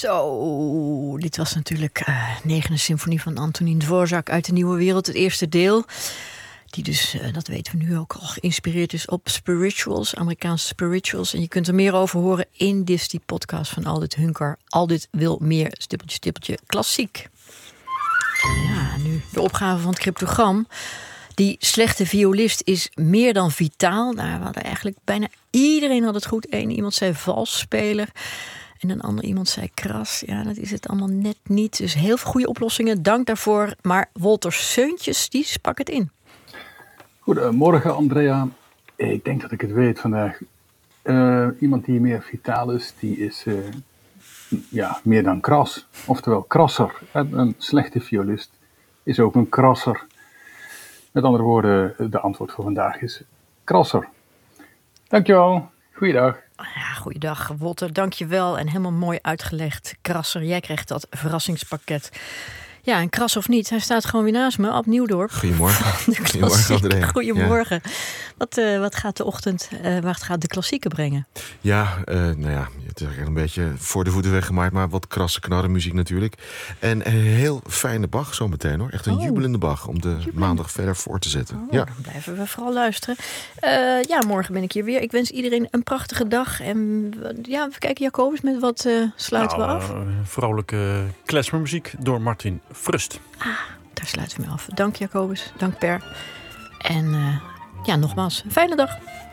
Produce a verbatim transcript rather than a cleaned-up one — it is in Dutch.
Zo, dit was natuurlijk uh, negende symfonie van Antonín Dvořák uit de Nieuwe Wereld, het eerste deel. Die dus, uh, dat weten we nu ook, al geïnspireerd is op spirituals, Amerikaanse spirituals. En je kunt er meer over horen in Dis, die podcast van Aldit Hunker. Aldit wil meer, stippeltje, stippeltje, klassiek. Ja, nu de opgave van het cryptogram. Die slechte violist is meer dan vitaal. Nou, we hadden eigenlijk bijna iedereen had het goed. Eén iemand zei valsspeler. En een ander iemand zei kras. Ja, dat is het allemaal net niet. Dus heel veel goede oplossingen. Dank daarvoor. Maar Wolter Seuntjes, die sprak het in. Goedemorgen, Andrea. Ik denk dat ik het weet vandaag. Uh, iemand die meer vitaal is, die is uh, ja, meer dan kras. Oftewel krasser. Een slechte violist is ook een krasser. Met andere woorden, de antwoord voor vandaag is krasser. Dankjewel. Goeiedag. Ja, goeiedag, Wolter. Dankjewel. En helemaal mooi uitgelegd. Krasser, jij krijgt dat verrassingspakket. Ja, en kras of niet, hij staat gewoon weer naast me, Ab Nieuwdorp. Goedemorgen. Goedemorgen, Andrea. Goedemorgen. Ja. Wat, uh, wat gaat de ochtend, uh, wat gaat de klassieken brengen? Ja, uh, nou ja, het is eigenlijk een beetje voor de voeten weggemaakt, maar wat krasse knarrenmuziek natuurlijk. En een heel fijne Bach zometeen hoor. Echt een oh. jubelende Bach om de Jubelend. maandag verder voor te zetten. Oh, ja. Dan blijven we vooral luisteren. Uh, ja, morgen ben ik hier weer. Ik wens iedereen een prachtige dag. En ja, we kijken Jacobus, met wat uh, sluiten nou, we af? Uh, vrolijke klezmermuziek door Martin Frust. Ah, daar sluiten we mee af. Dank Jacobus, dank Per. En uh, ja, nogmaals, fijne dag.